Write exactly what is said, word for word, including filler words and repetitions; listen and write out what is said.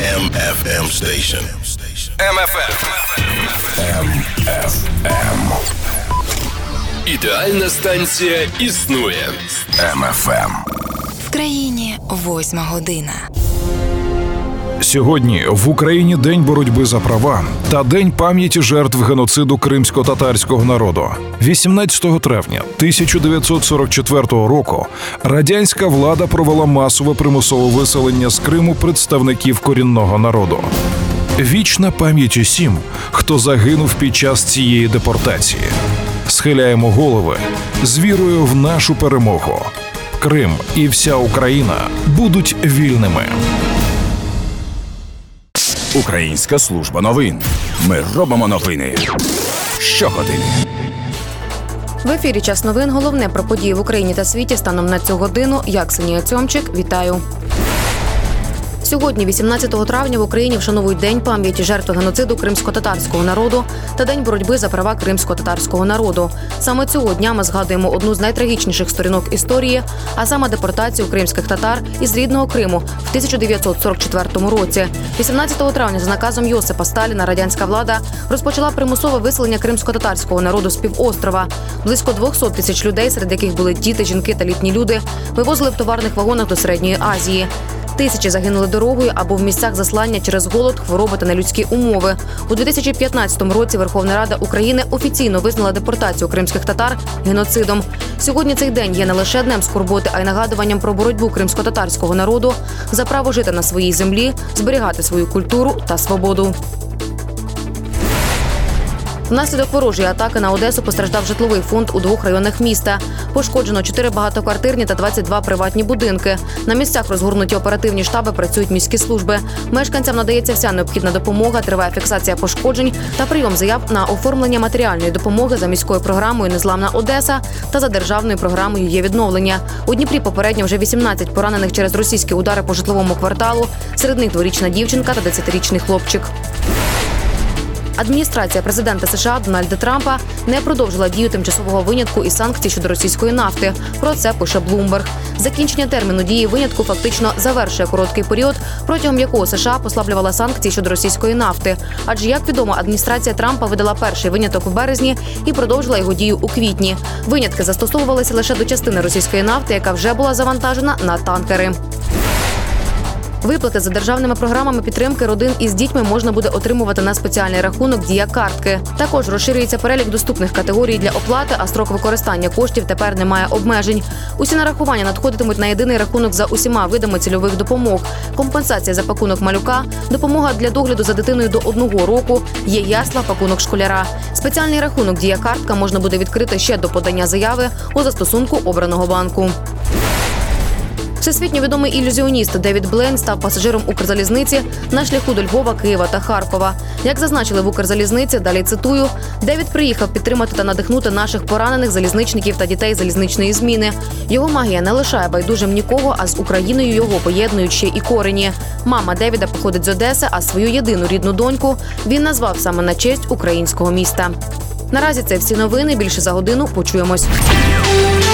М Ф М Station. М Ф М. М Ф М. Ідеальна станція існує. М Ф М. В країні восьма година. Сьогодні в Україні День боротьби за права та День пам'яті жертв геноциду кримсько-татарського народу. вісімнадцятого травня тисяча дев'ятсот сорок четвертого року радянська влада провела масове примусове виселення з Криму представників корінного народу. Вічна пам'ять усім, хто загинув під час цієї депортації. Схиляємо голови з вірою в нашу перемогу. Крим і вся Україна будуть вільними. Українська служба новин. Ми робимо новини щогодини. В ефірі «Час новин». Головне про події в Україні та світі станом на цю годину. Я, Ксенія Цьомчик, вітаю. Сьогодні, вісімнадцятого травня, в Україні вшановують День пам'яті жертв геноциду кримсько-татарського народу та День боротьби за права кримсько-татарського народу. Саме цього дня ми згадуємо одну з найтрагічніших сторінок історії, а саме депортацію кримських татар із рідного Криму в тисяча дев'ятсот сорок четвертому році. вісімнадцятого травня за наказом Йосипа Сталіна радянська влада розпочала примусове виселення кримсько-татарського народу з півострова. Близько двохсот тисяч людей, серед яких були діти, жінки та літні люди, вивозили в товарних вагонах до Середньої Азії. Тисячі загинули дорогою або в місцях заслання через голод, хвороби та нелюдські умови. У дві тисячі п'ятнадцятому році Верховна Рада України офіційно визнала депортацію кримських татар геноцидом. Сьогодні цей день є не лише днем скорботи, а й нагадуванням про боротьбу кримсько-татарського народу за право жити на своїй землі, зберігати свою культуру та свободу. Внаслідок ворожої атаки на Одесу постраждав житловий фонд у двох районах міста. Пошкоджено чотири багатоквартирні та двадцять два приватні будинки. На місцях розгорнуті оперативні штаби, працюють міські служби. Мешканцям надається вся необхідна допомога, триває фіксація пошкоджень та прийом заяв на оформлення матеріальної допомоги за міською програмою «Незламна Одеса» та за державною програмою «Є відновлення». У Дніпрі попередньо вже вісімнадцять поранених через російські удари по житловому кварталу. Серед них дворічна дівчинка та десятирічний хлопчик. Адміністрація президента США Дональда Трампа не продовжила дію тимчасового винятку і санкцій щодо російської нафти. Про це пише Bloomberg. Закінчення терміну дії винятку фактично завершує короткий період, протягом якого США послаблювала санкції щодо російської нафти. Адже, як відомо, адміністрація Трампа видала перший виняток у березні і продовжила його дію у квітні. Винятки застосовувалися лише до частини російської нафти, яка вже була завантажена на танкери. Виплати за державними програмами підтримки родин із дітьми можна буде отримувати на спеціальний рахунок «Дія картки». Також розширюється перелік доступних категорій для оплати, а строк використання коштів тепер не має обмежень. Усі нарахування надходитимуть на єдиний рахунок за усіма видами цільових допомог. Компенсація за пакунок малюка, допомога для догляду за дитиною до одного року, є ясла, пакунок школяра. Спеціальний рахунок «Дія картка» можна буде відкрити ще до подання заяви у застосунку обраного банку. Всесвітньо відомий ілюзіоніст Девід Блейн став пасажиром Укрзалізниці на шляху до Львова, Києва та Харкова. Як зазначили в Укрзалізниці, далі цитую, Девід приїхав підтримати та надихнути наших поранених залізничників та дітей залізничної зміни. Його магія не лишає байдужим нікого, а з Україною його поєднують ще і корені. Мама Девіда походить з Одеси, а свою єдину рідну доньку він назвав саме на честь українського міста. Наразі це всі новини. Більше за годину почуємось.